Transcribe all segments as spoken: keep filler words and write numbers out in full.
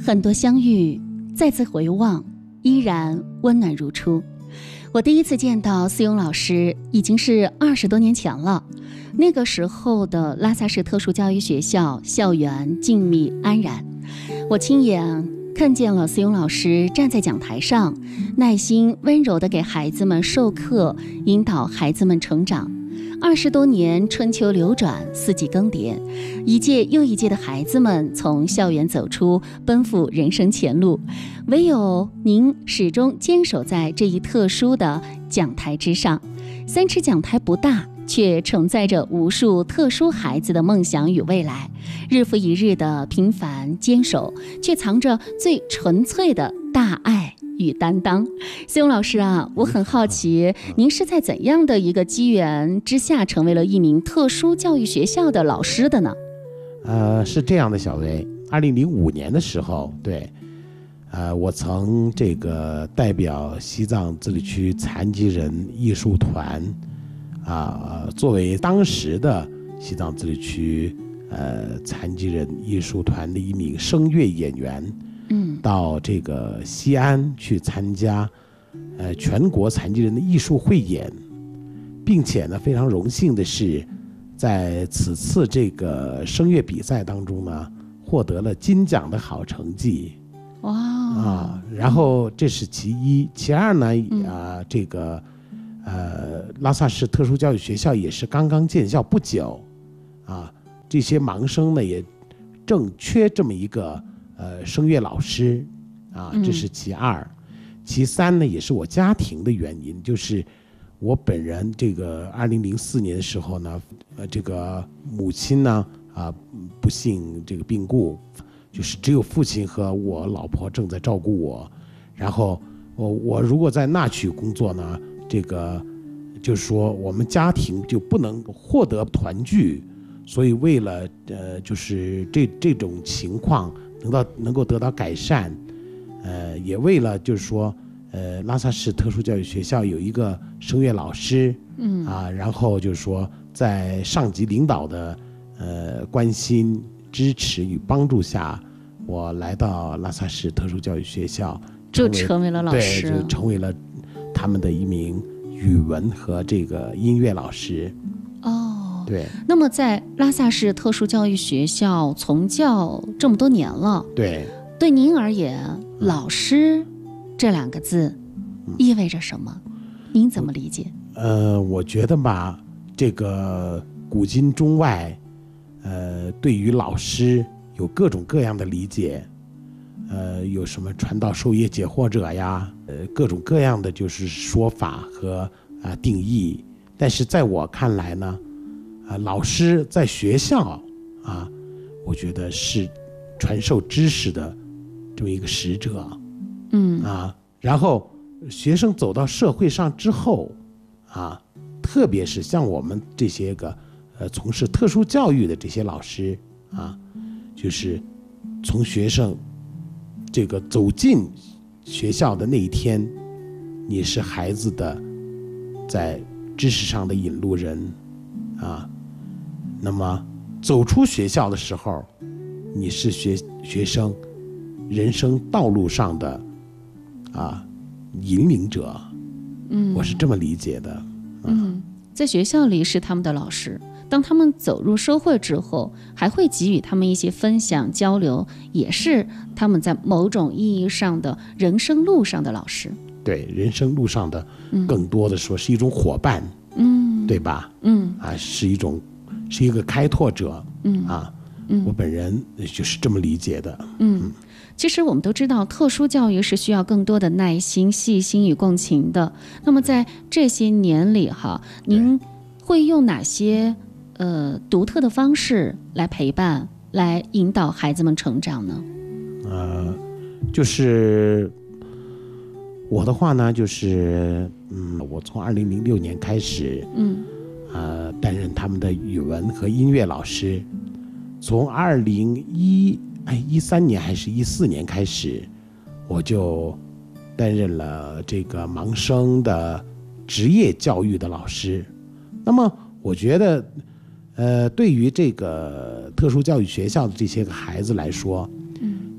很多相遇，再次回望，依然温暖如初。我第一次见到思勇老师已经是二十多年前了，那个时候的拉萨市特殊教育学校校园静谧安然，我亲眼看见了思勇老师站在讲台上，耐心温柔地给孩子们授课，引导孩子们成长。二十多年春秋流转，四季更迭，一届又一届的孩子们从校园走出，奔赴人生前路，唯有您始终坚守在这一特殊的讲台之上。三尺讲台不大，却承载着无数特殊孩子的梦想与未来。日复一日的平凡坚守，却藏着最纯粹的大爱与担当。思勇老师啊，我很好奇，您是在怎样的一个机缘之下成为了一名特殊教育学校的老师的呢？ 呃，是这样的，小薇，二零零五年的时候，对，呃，我曾这个代表西藏自治区残疾人艺术团，啊、呃，作为当时的西藏自治区呃残疾人艺术团的一名声乐演员。嗯，到这个西安去参加，呃，全国残疾人的艺术汇演，并且呢，非常荣幸的是，在此次这个声乐比赛当中呢，获得了金奖的好成绩。 哇啊！然后这是其一，其二呢，啊，这个呃，拉萨市特殊教育学校也是刚刚建校不久，啊，这些盲生呢也正缺这么一个。呃，声乐老师，啊，这是其二，嗯、其三呢，也是我家庭的原因，就是我本人这个二零零四年的时候呢，呃，这个母亲呢，啊，不幸这个病故，就是只有父亲和我老婆正在照顾我，然后我我如果在那曲工作呢，这个就是说我们家庭就不能获得团聚，所以为了呃，就是这这种情况。能到能够得到改善，呃，也为了就是说，呃，拉萨市特殊教育学校有一个声乐老师，嗯啊，然后就是说，在上级领导的呃关心、支持与帮助下，我来到拉萨市特殊教育学校， 就成为了老师， 对，就成为了他们的一名语文和这个音乐老师。 哦， 对。 那么在拉萨市特殊教育学校从教这么多年了， 对， 对您而言，老师这两个字意味着什么？嗯、您怎么理解？ 呃，我觉得吧，这个古今中外，呃，对于老师有各种各样的理解，呃，有什么传道授业解惑者呀，呃，各种各样的就是说法和啊、呃、定义。但是在我看来呢，啊，老师在学校啊，我觉得是传授知识的这么一个使者，嗯啊，然后学生走到社会上之后，啊，特别是像我们这些个呃从事特殊教育的这些老师啊，就是从学生这个走进学校的那一天，你是孩子的在知识上的引路人啊，那么走出学校的时候，你是学学生人生道路上的啊引领者，嗯，我是这么理解的。 嗯，在学校里是他们的老师，当他们走入社会之后，还会给予他们一些分享交流，也是他们在某种意义上的人生路上的老师。 对，人生路上的更多的说是一种伙伴，嗯，对吧？嗯，啊，是一种，是一个开拓者，嗯啊，嗯，我本人就是这么理解的， 嗯。嗯，其实我们都知道，特殊教育是需要更多的耐心、细心与共情的。那么在这些年里哈，您会用哪些呃独特的方式来陪伴、来引导孩子们成长呢？ 呃，就是我的话呢，就是嗯，我从二零零六年开始，嗯，呃，担任他们的语文和音乐老师，从二零一哎一三年还是一四年开始，我就担任了这个盲生的职业教育的老师。那么我觉得，呃，对于这个特殊教育学校的这些个孩子来说，嗯，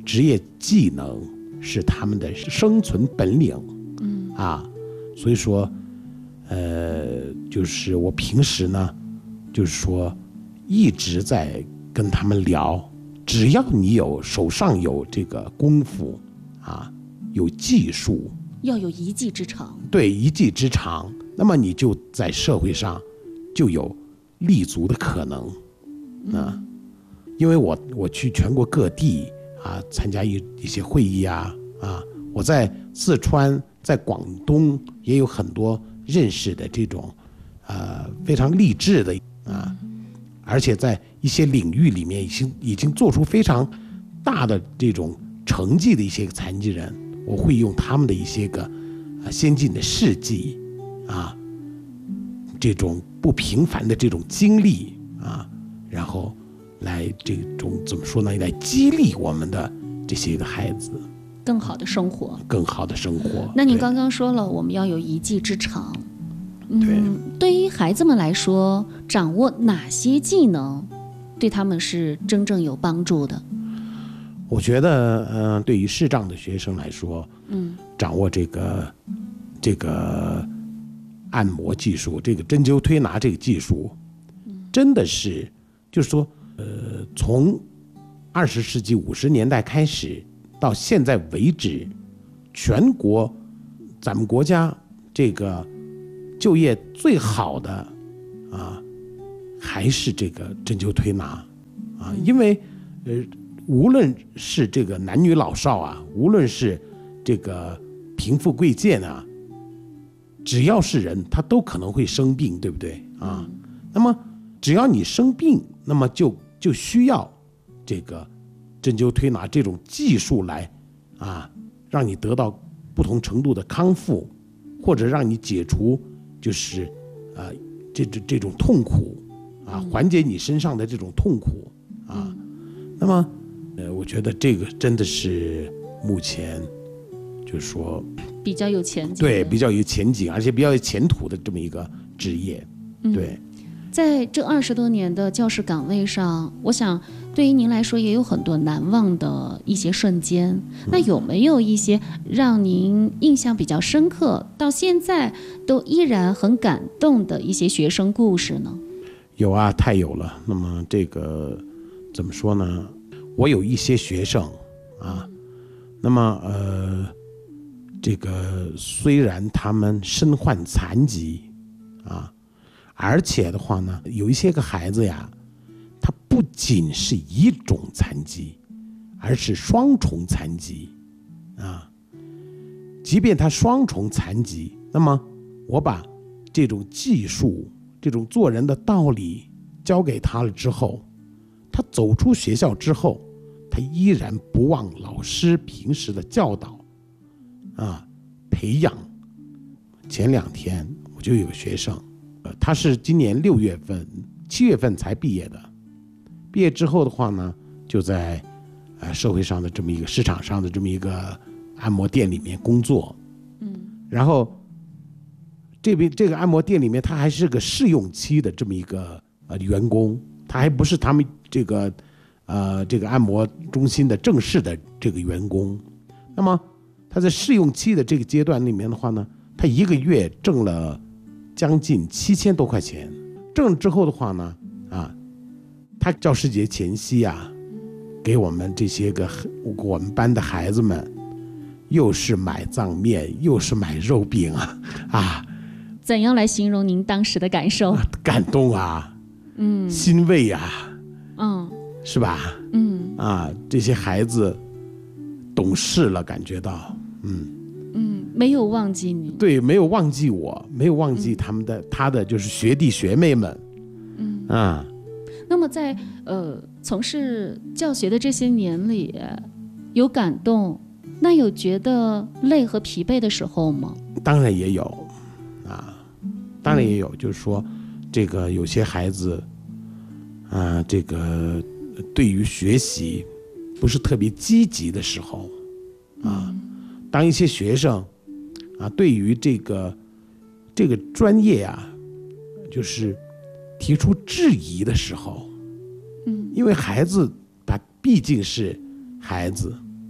职业技能，是他们的生存本领。嗯啊，所以说，呃，就是我平时呢，就是说一直在跟他们聊，只要你有手上有这个功夫啊，有技术， 要有一技之长。 对，一技之长，那么你就在社会上就有立足的可能啊。嗯，因为我我去全国各地啊，参加一一些会议啊啊，我在四川、在广东也有很多认识的这种呃非常励志的啊，而且在一些领域里面已经已经做出非常大的这种成绩的一些残疾人，我会用他们的一些个啊先进的事迹啊，这种不平凡的这种经历啊，然后来这种怎么说呢？来激励我们的这些个孩子更好的生活， 更好的生活。 那您刚刚说了，我们要有一技之长。 对， 嗯，对于孩子们来说，掌握哪些技能对他们是真正有帮助的？ 我觉得，嗯、呃，对于视障的学生来说，嗯，掌握这个这个按摩技术，这个针灸推拿这个技术，真的是，就是说，呃，从二十世纪五十年代开始到现在为止，全国咱们国家这个就业最好的啊，还是这个针灸推拿啊，因为呃。无论是这个男女老少啊，无论是这个贫富贵贱啊，只要是人，他都可能会生病，对不对啊？那么只要你生病，那么就就需要这个针灸推拿这种技术来啊，让你得到不同程度的康复，或者让你解除就是啊这这这种痛苦啊，缓解你身上的这种痛苦啊。那么呃，我觉得这个真的是目前就是说比较有前景， 对，比较有前景，而且比较有前途的这么一个职业。对， 嗯，在这二十多年的教师岗位上，我想对于您来说也有很多难忘的一些瞬间。嗯，那有没有一些让您印象比较深刻，到现在都依然很感动的一些学生故事呢？ 有啊，太有了。那么这个怎么说呢？我有一些学生啊，那么呃，这个虽然他们身患残疾啊，而且的话呢，有一些个孩子呀，他不仅是一种残疾，而是双重残疾啊。即便他双重残疾，那么我把这种技术、这种做人的道理教给他了之后，他走出学校之后，他依然不忘老师平时的教导啊，培养。前两天我就有个学生，呃，他是今年六月份、七月份才毕业的。毕业之后的话呢，就在呃社会上的这么一个市场上的这么一个按摩店里面工作。嗯，然后这边这个按摩店里面，他还是个试用期的这么一个呃员工，他还不是他们这个。呃，这个按摩中心的正式的这个员工，那么他在试用期的这个阶段里面的话呢，他一个月挣了将近七千多块钱。挣了之后的话呢，啊，他教师节前夕啊，给我们这些个我们班的孩子们，又是买藏面，又是买肉饼啊，啊， 怎样来形容您当时的感受？ 啊、感动啊，嗯，欣慰啊，嗯。是吧？嗯啊，这些孩子懂事了，感觉到，嗯嗯，没有忘记你， 对，没有忘记我，没有忘记他们的、嗯、他的就是学弟学妹们，嗯啊。 那么在呃从事教学的这些年里，有感动，那有觉得累和疲惫的时候吗？ 当然也有啊，当然也有，嗯、就是说，这个有些孩子啊，这个。对于学习不是特别积极的时候啊，当一些学生啊对于这个这个专业啊就是提出质疑的时候，嗯，因为孩子他毕竟是孩子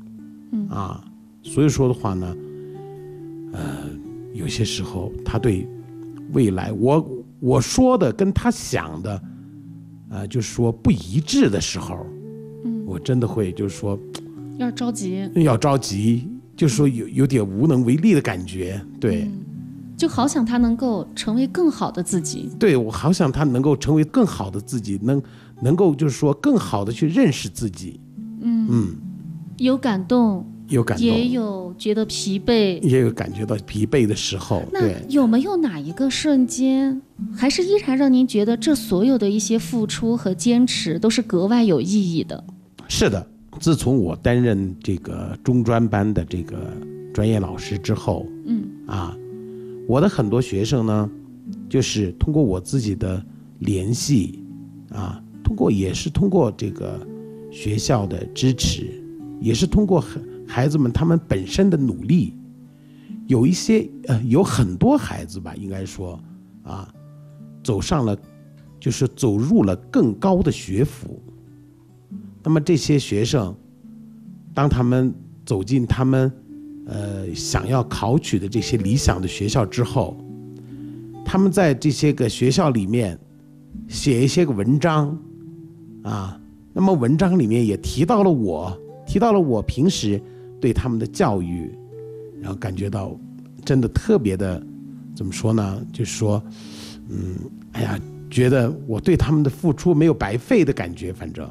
嗯啊，所以说的话呢，呃，有些时候他对未来，我我说的跟他想的，呃，就是说不一致的时候， 嗯， 我真的会就是说要着急， 要着急，就是说有有点无能为力的感觉，对。 嗯就好想他能够成为更好的自己。 对，我好想他能够成为更好的自己，能能够就是说更好的去认识自己。 嗯嗯， 有感动， 有感动， 也有觉得疲惫， 也有感觉到疲惫的时候。 那对， 有没有哪一个瞬间，还是依然让您觉得这所有的一些付出和坚持都是格外有意义的？ 是的，自从我担任这个中专班的这个专业老师之后， 嗯啊。我的很多学生呢，就是通过我自己的联系啊，通过也是通过这个学校的支持，也是通过孩子们他们本身的努力，有一些呃有很多孩子吧，应该说啊，走上了就是走入了更高的学府。那么这些学生，当他们走进他们呃，想要考取的这些理想的学校之后，他们在这些个学校里面写一些个文章啊，那么文章里面也提到了我，提到了我平时对他们的教育，然后感觉到真的特别的，怎么说呢？就是说，嗯，哎呀，觉得我对他们的付出没有白费的感觉，反正。